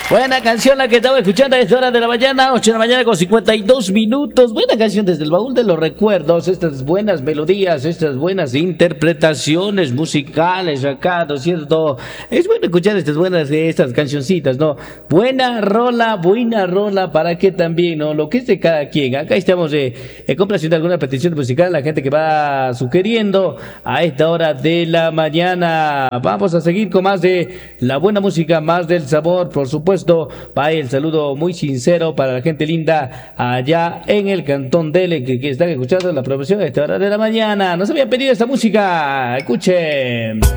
Buena canción la que estaba escuchando a esta hora de la mañana, 8 de la mañana con 52 minutos. Buena canción desde el baúl de los recuerdos, estas buenas melodías, estas buenas interpretaciones musicales acá, ¿no es cierto? Es bueno escuchar estas cancioncitas, ¿no? Buena rola, para que también, ¿no? Lo que es de cada quien. Acá estamos complaciendo alguna petición musical, la gente que va sugiriendo a esta hora de la mañana. Vamos a seguir con más de la buena música, más del sabor, por supuesto. Va el saludo muy sincero para la gente linda allá en el Cantón Dele que están escuchando la promoción a esta hora de la mañana. Nos habían pedido esta música. Escuchen.